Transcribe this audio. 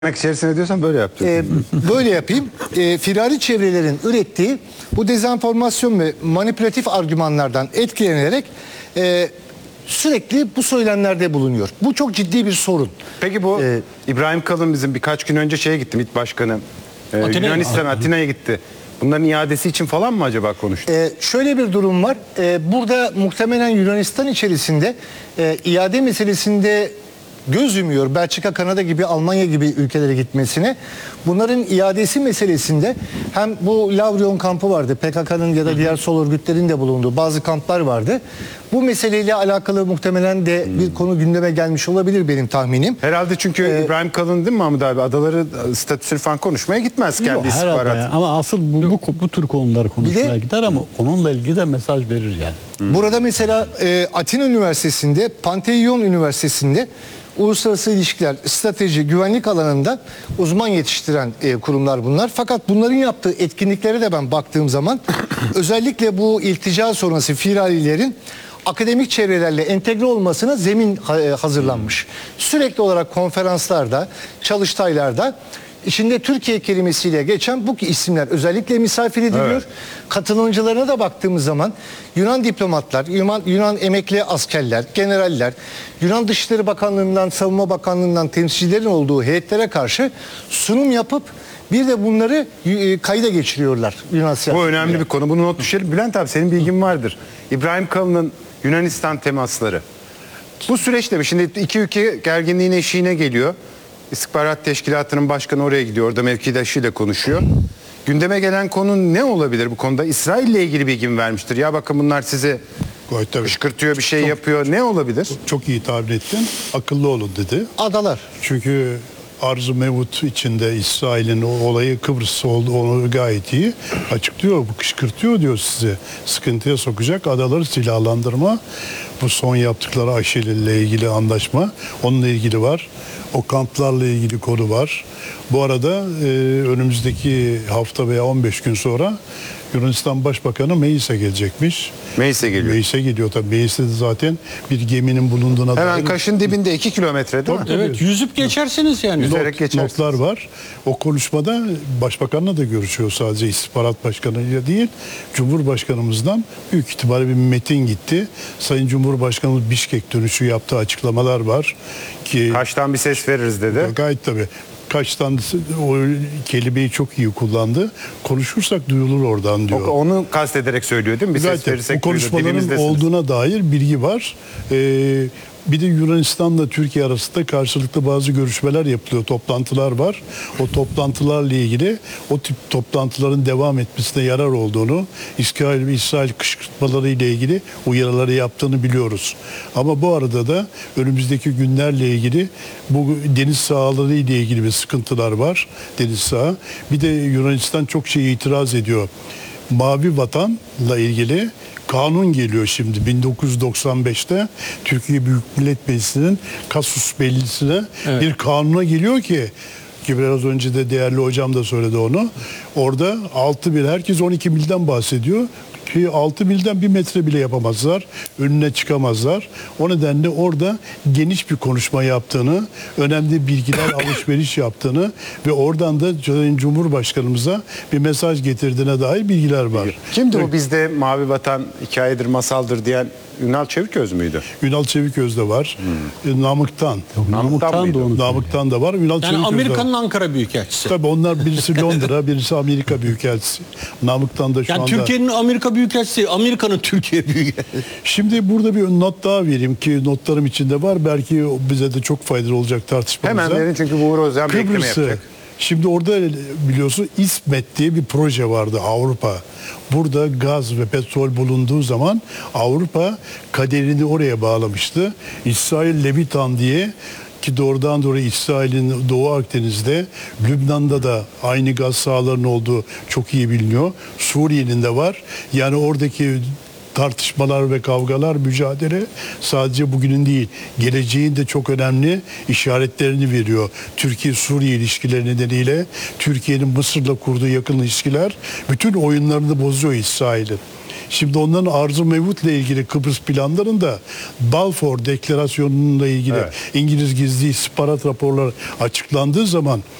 içerisine diyorsan böyle yapacağım. Böyle yapayım. Firari çevrelerin ürettiği bu dezenformasyon ve manipülatif argümanlardan etkilenerek sürekli bu söylemlerde bulunuyor. Bu çok ciddi bir sorun. Peki bu İbrahim Kalın bizim birkaç gün önce şeye gitti, MİT Başkanı. Yunanistan, Atina'ya gitti. Bunların iadesi için falan mı acaba konuştu? Şöyle bir durum var. Burada muhtemelen Yunanistan içerisinde iade meselesinde göz yumuyor. Belçika, Kanada gibi, Almanya gibi ülkelere gitmesine. Bunların iadesi meselesinde hem bu Lavrion kampı vardı. PKK'nın ya da diğer sol örgütlerin de bulunduğu bazı kamplar vardı. Bu meseleyle alakalı muhtemelen de bir konu gündeme gelmiş olabilir benim tahminim. Herhalde çünkü İbrahim Kalın değil mi Mahmut abi? Adaları statüsü falan konuşmaya gitmez kendi istihbarat. Ama asıl bu tür konuları konuşmaya gider ama onunla ilgili de mesaj verir yani. Burada mesela Atina Üniversitesi'nde, Pantheon Üniversitesi'nde uluslararası ilişkiler, strateji, güvenlik alanında uzman yetiştiren kurumlar bunlar. Fakat bunların yaptığı etkinliklere de ben baktığım zaman özellikle bu iltica sonrası firarilerin akademik çevrelerle entegre olmasına zemin hazırlanmış. Sürekli olarak konferanslarda, çalıştaylarda İçinde Türkiye kelimesiyle geçen bu isimler özellikle misafir ediliyor. Evet. Katılımcılarına da baktığımız zaman Yunan diplomatlar, Yunan emekli askerler, generaller, Yunan Dışişleri Bakanlığı'ndan, Savunma Bakanlığı'ndan temsilcilerin olduğu heyetlere karşı sunum yapıp bir de bunları kayda geçiriyorlar Yunan siyasetinde. Bu önemli bir konu. Bunu not düşelim. Bülent abi senin bilgin vardır. İbrahim Kalın'ın Yunanistan temasları. Bu süreçte mi? Şimdi iki ülke gerginliğin eşiğine geliyor. İstihbarat Teşkilatı'nın başkanı oraya gidiyor. Orada mevkidaşıyla konuşuyor. Gündeme gelen konu ne olabilir bu konuda? İsrail'le ilgili bilgi vermiştir. Ya bakın bunlar sizi kışkırtıyor, bir şey yapıyor. Ne olabilir? Çok iyi tabir ettin. Akıllı olun dedi. Adalar. Çünkü arz-ı mevut içinde İsrail'in o olayı Kıbrıs olduğunu gayet iyi açıklıyor. Bu kışkırtıyor diyor size. Sıkıntıya sokacak adaları silahlandırma. Bu son yaptıkları Aşil ile ilgili anlaşma. Onunla ilgili var. O kamplarla ilgili konu var. Bu arada önümüzdeki hafta veya 15 gün sonra Yunanistan Başbakanı Meis'e gelecekmiş. Meis'e geliyor. Meis'e gidiyor tabii. Meis'te de zaten bir geminin bulunduğuna dair. Hemen Kaş'ın dibinde 2 kilometre değil mi? Evet, yüzüp geçersiniz yani. Yüzerek geçersiniz. Notlar var. O konuşmada Başbakan'la da görüşüyor, sadece istihbarat başkanıyla değil. Cumhurbaşkanımızdan büyük ihtimalle bir metin gitti. Sayın Cumhurbaşkanımız Bişkek dönüşü yaptığı açıklamalar var ki Kaş'tan bir ses veririz dedi. gayet tabii. Kaçtan o kelimeyi çok iyi kullandı. Konuşursak duyulur oradan diyor. Onu kastederek söylüyor değil mi? Bir ses verirsek bu konuşmaların olduğuna dair bilgi var. Bir de Yunanistan'la Türkiye arasında karşılıklı bazı görüşmeler yapılıyor, toplantılar var. O toplantılarla ilgili o tip toplantıların devam etmesine yarar olduğunu, İsrail kışkırtmaları ile ilgili uyarıları yaptığını biliyoruz. Ama bu arada da önümüzdeki günlerle ilgili bu deniz sahaları ile ilgili bir sıkıntılar var. Deniz saha. Bir de Yunanistan çok itiraz ediyor. Mavi Vatan'la ilgili kanun geliyor şimdi 1995'te Türkiye Büyük Millet Meclisi'nin kasus bellisine bir kanuna geliyor ki biraz önce de değerli hocam da söyledi onu. Orada 6 mil, herkes 12 milden bahsediyor. 6 milden 1 metre bile yapamazlar. Önüne çıkamazlar. O nedenle orada geniş bir konuşma yaptığını, önemli bilgiler alışveriş yaptığını ve oradan da Cumhurbaşkanımıza bir mesaj getirdiğine dair bilgiler var. Kimdi o bizde Mavi Vatan hikayedir, masaldır diyen Ünal Çeviköz müydü? Ünal Çeviköz de var. Namık'tan. Namık'tan da var. Ünal Yani Amerika'nın Ankara Büyükelçisi. Tabii onlar birisi Londra, birisi Amerika Büyükelçisi. Namık'tan da şu anda. Türkiye'nin Amerika Büyükelçisi, Amerika'nın Türkiye Büyükelçisi. Şimdi burada bir not daha vereyim ki notlarım içinde var. Belki bize de çok faydalı olacak tartışmamıza. Hemen verin çünkü bu Uğur Özden bir ekleme yapacak. Şimdi orada biliyorsun İsmet diye bir proje vardı Avrupa. Burada gaz ve petrol bulunduğu zaman Avrupa kaderini oraya bağlamıştı. İsrail Levitan diye ki doğrudan doğruya İsrail'in Doğu Akdeniz'de, Lübnan'da da aynı gaz sahalarının olduğu çok iyi biliniyor. Suriye'nin de var. Yani oradaki tartışmalar ve kavgalar, mücadele sadece bugünün değil, geleceğin de çok önemli işaretlerini veriyor. Türkiye-Suriye ilişkileri nedeniyle Türkiye'nin Mısır'la kurduğu yakın ilişkiler bütün oyunlarını bozuyor İsrail'in. Şimdi onların arz-ı mevcutla ilgili Kıbrıs planlarında Balfour Deklarasyonu'nunla ilgili Evet. İngiliz gizli istihbarat raporları açıklandığı zaman